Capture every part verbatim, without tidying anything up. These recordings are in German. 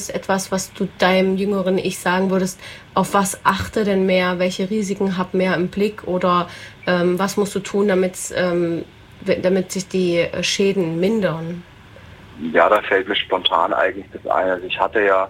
Ist etwas, was du deinem jüngeren Ich sagen würdest, auf was achte denn mehr, welche Risiken hab mehr im Blick oder ähm, was musst du tun, damit, ähm, damit sich die Schäden mindern? Ja, da fällt mir spontan eigentlich das ein. Also ich hatte ja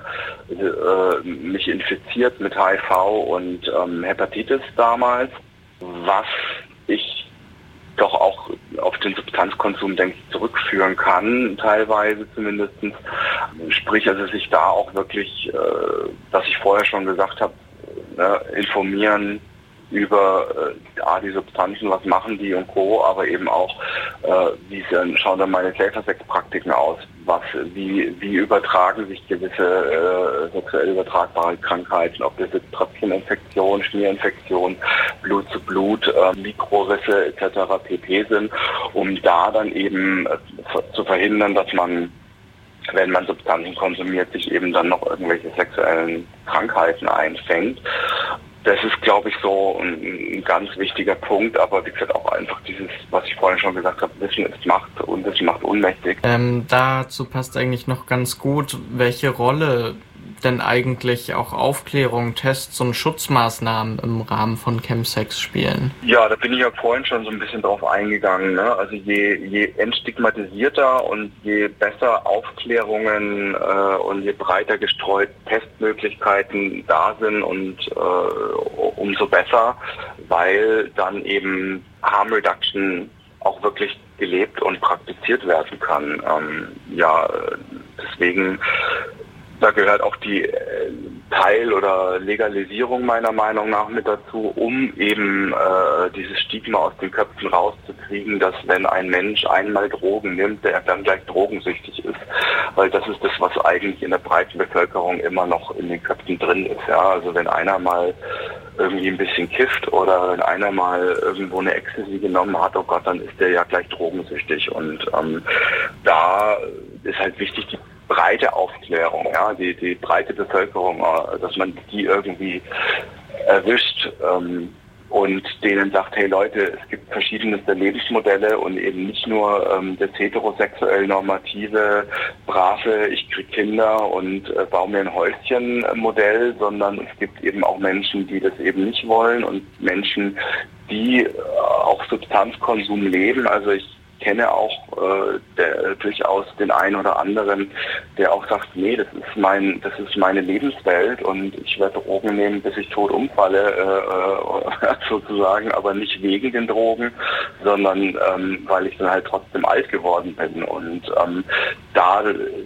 äh, mich infiziert mit H I V und ähm, Hepatitis damals, was ich doch auch auf den Substanzkonsum, denke ich, zurückführen kann, teilweise zumindest. Sprich, also sich da auch wirklich, äh, was ich vorher schon gesagt habe, ne, informieren über äh, A, die Substanzen, was machen die und Co., aber eben auch, äh, wie schauen dann meine Safer-Sex-Praktiken aus, was, wie, wie übertragen sich gewisse äh, sexuell übertragbare Krankheiten, ob das jetzt Tröpfcheninfektion, Schmierinfektion, Blut zu Blut, äh, Mikrorisse et cetera pp. Sind, um da dann eben äh, zu verhindern, dass man, wenn man Substanzen konsumiert, sich eben dann noch irgendwelche sexuellen Krankheiten einfängt. Das ist, glaube ich, so ein, ein ganz wichtiger Punkt, aber wie gesagt auch einfach dieses, was ich vorhin schon gesagt habe, Wissen ist Macht und Wissen macht ohnmächtig. Ähm, dazu passt eigentlich noch ganz gut, welche Rolle denn eigentlich auch Aufklärung, Tests und Schutzmaßnahmen im Rahmen von Chemsex spielen? Ja, da bin ich ja vorhin schon so ein bisschen drauf eingegangen. Ne? Also je, je entstigmatisierter und je besser Aufklärungen äh, und je breiter gestreut Testmöglichkeiten da sind und äh, umso besser, weil dann eben Harm Reduction auch wirklich gelebt und praktiziert werden kann. Ähm, ja, deswegen da gehört auch die äh, Teil- oder Legalisierung meiner Meinung nach mit dazu, um eben äh, dieses Stigma aus den Köpfen rauszukriegen, dass wenn ein Mensch einmal Drogen nimmt, der dann gleich drogensüchtig ist. Weil das ist das, was eigentlich in der breiten Bevölkerung immer noch in den Köpfen drin ist. Ja? Also wenn einer mal irgendwie ein bisschen kifft oder wenn einer mal irgendwo eine Ecstasy genommen hat, oh Gott, dann ist der ja gleich drogensüchtig. Und ähm, da ist halt wichtig, die breite Aufklärung, ja, die, die breite Bevölkerung, dass man die irgendwie erwischt ähm, und denen sagt, hey Leute, es gibt verschiedenste Lebensmodelle und eben nicht nur ähm, das heterosexuell normative, brave, ich krieg Kinder und äh, baue mir ein Häuschen Modell, sondern es gibt eben auch Menschen, die das eben nicht wollen und Menschen, die äh, auch Substanzkonsum leben. Also ich kenne auch äh, der, durchaus den einen oder anderen, der auch sagt, nee, das ist mein, das ist meine Lebenswelt und ich werde Drogen nehmen, bis ich tot umfalle, äh, sozusagen, aber nicht wegen den Drogen, sondern ähm, weil ich dann halt trotzdem alt geworden bin und ähm, da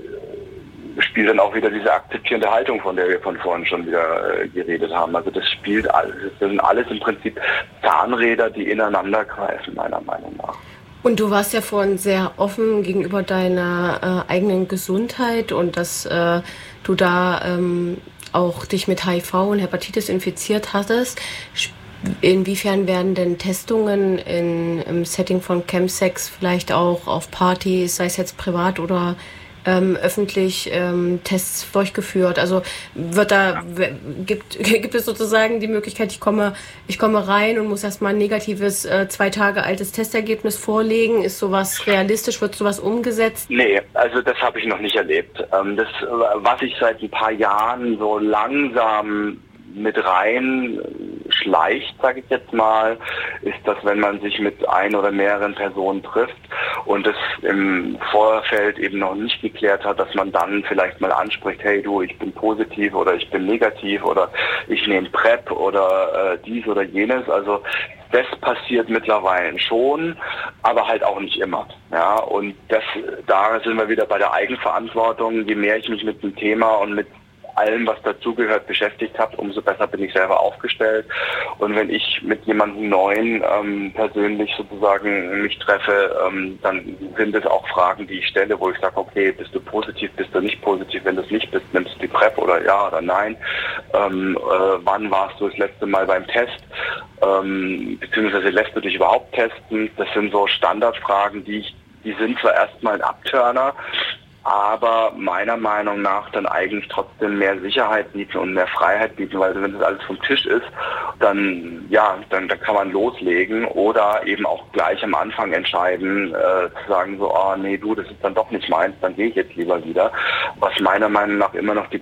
spielt dann auch wieder diese akzeptierende Haltung, von der wir von vorhin schon wieder äh, geredet haben. Also das spielt alles, das sind alles im Prinzip Zahnräder, die ineinander greifen, meiner Meinung nach. Und du warst ja vorhin sehr offen gegenüber deiner äh, eigenen Gesundheit und dass äh, du da ähm, auch dich mit H I V und Hepatitis infiziert hattest. Inwiefern werden denn Testungen in, im Setting von Chemsex vielleicht auch auf Partys, sei es jetzt privat oder ähm, öffentlich, ähm, Tests durchgeführt? Also wird da gibt gibt es sozusagen die Möglichkeit, ich komme ich komme rein und muss erstmal ein negatives äh, zwei Tage altes Testergebnis vorlegen? Ist sowas realistisch? Wird sowas umgesetzt? Nee, also das habe ich noch nicht erlebt. Ähm, das, was ich seit ein paar Jahren so langsam mit rein schleicht, sage ich jetzt mal, ist, dass wenn man sich mit ein oder mehreren Personen trifft und es im Vorfeld eben noch nicht geklärt hat, dass man dann vielleicht mal anspricht, hey du, ich bin positiv oder ich bin negativ oder ich nehme PrEP oder äh, dies oder jenes. Also das passiert mittlerweile schon, aber halt auch nicht immer. Ja, und das, da sind wir wieder bei der Eigenverantwortung. Je mehr ich mich mit dem Thema und mit allem, was dazugehört, beschäftigt habe, umso besser bin ich selber aufgestellt. Und wenn ich mit jemandem Neuen ähm, persönlich sozusagen mich treffe, ähm, dann sind es auch Fragen, die ich stelle, wo ich sage, okay, bist du positiv, bist du nicht positiv? Wenn du es nicht bist, nimmst du die PrEP oder ja oder nein? Ähm, äh, wann warst du das letzte Mal beim Test? Ähm, beziehungsweise lässt du dich überhaupt testen? Das sind so Standardfragen, die ich, die sind zwar erstmal ein Abturner, aber meiner Meinung nach dann eigentlich trotzdem mehr Sicherheit bieten und mehr Freiheit bieten, weil wenn das alles vom Tisch ist, dann ja, dann, dann kann man loslegen oder eben auch gleich am Anfang entscheiden, äh, zu sagen so, oh nee, du, das ist dann doch nicht meins, dann gehe ich jetzt lieber wieder, was meiner Meinung nach immer noch die